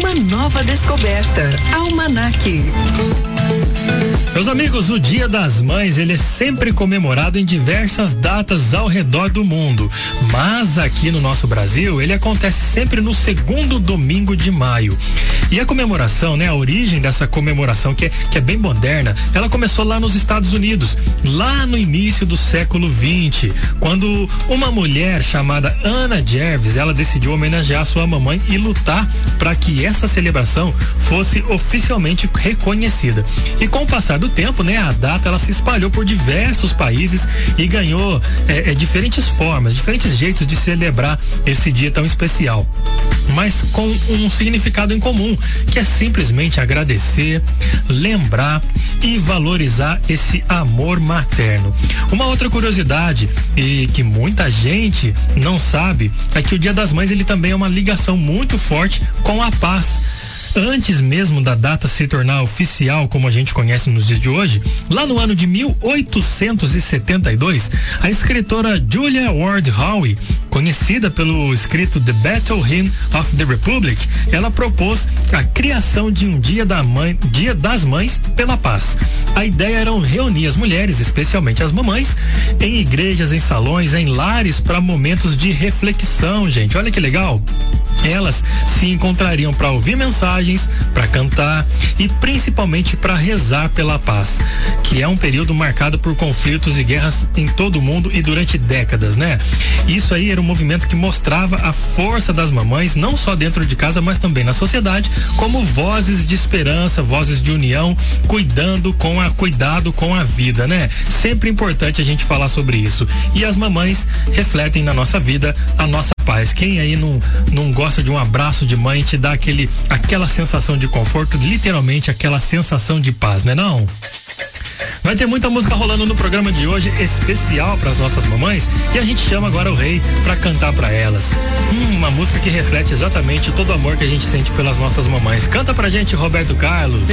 uma nova descoberta. Almanac. Meus amigos, o Dia das Mães, ele é sempre comemorado em diversas datas ao redor do mundo, mas aqui no nosso Brasil, ele acontece sempre no segundo domingo de maio. E a comemoração, né, a origem dessa comemoração, que é bem moderna, ela começou lá nos Estados Unidos, lá no início do século XX, quando uma mulher chamada Anna Jarvis, ela decidiu homenagear sua mamãe e lutar para que essa celebração fosse oficialmente reconhecida. E com o passar do tempo, né, a data ela se espalhou por diversos países e ganhou diferentes formas, diferentes jeitos de celebrar esse dia tão especial, mas com um significado em comum, que é simplesmente agradecer, lembrar e valorizar esse amor materno. Uma outra curiosidade e que muita gente não sabe é que o Dia das Mães ele também é uma ligação muito forte com a paz. Antes mesmo da data se tornar oficial, como a gente conhece nos dias de hoje, lá no ano de 1872, a escritora Julia Ward Howe, conhecida pelo escrito The Battle Hymn of the Republic, ela propôs a criação de um Dia das Mães pela paz. A ideia era reunir as mulheres, especialmente as mamães, em igrejas, em salões, em lares para momentos de reflexão, gente. Olha que legal! Elas se encontrariam para ouvir mensagens, para cantar e principalmente para rezar pela paz, que é um período marcado por conflitos e guerras em todo o mundo e durante décadas, né? Isso aí era um movimento que mostrava a força das mamães, não só dentro de casa, mas também na sociedade, como vozes de esperança, vozes de união, cuidado com a vida, né? Sempre importante a gente falar sobre isso. E as mamães refletem na nossa vida a nossa paz. Quem aí não gosta de um abraço de mãe, te dá aquela sensação de conforto, literalmente aquela sensação de paz, né não? Vai ter muita música rolando no programa de hoje, especial para as nossas mamães, e a gente chama agora o rei para cantar para elas. Uma música que reflete exatamente todo o amor que a gente sente pelas nossas mamães. Canta pra gente, Roberto Carlos.